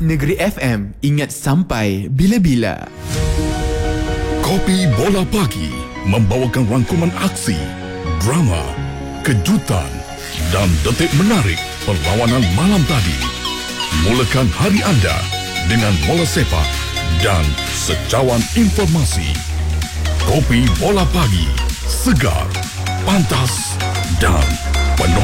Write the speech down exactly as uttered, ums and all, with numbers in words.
Negeri F M, ingat sampai bila-bila. Kopi Bola Pagi membawakan rangkuman aksi, drama, kejutan dan detik menarik perlawanan malam tadi. Mulakan hari anda dengan bola sepak dan secawan informasi. Kopi Bola Pagi, segar, pantas dan penuh